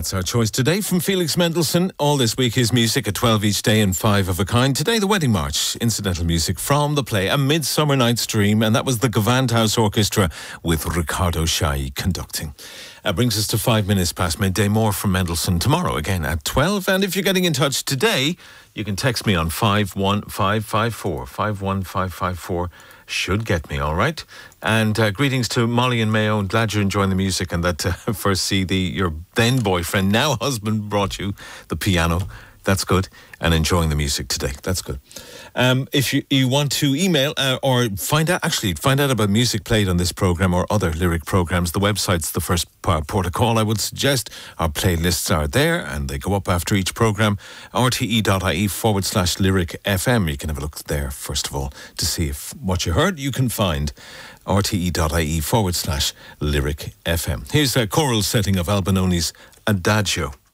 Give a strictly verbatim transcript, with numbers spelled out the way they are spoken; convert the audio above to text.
That's our choice today from Felix Mendelssohn. All this week his music at twelve each day and five of a kind. Today the Wedding March, incidental music from the play A Midsummer Night's Dream, and that was the Gewandhaus Orchestra with Riccardo Schai conducting. That brings us to five minutes past midday. More from Mendelssohn tomorrow again at twelve. And if you're getting in touch today, you can text me on five one five five four. five one five five four should get me, all right? And uh, greetings to Molly and Mayo. I'm glad you're enjoying the music and that uh, first C D, your then boyfriend, now husband, brought you the piano. That's good. And enjoying the music today. That's good. Um, if you, you want to email uh, or find out, actually, find out about music played on this programme or other lyric programmes, the website's the first port of call, I would suggest. Our playlists are there and they go up after each programme. rte.ie forward slash lyric FM. You can have a look there, first of all, to see if what you heard you can find. rte.ie forward slash lyric FM. Here's a choral setting of Albinoni's Adagio.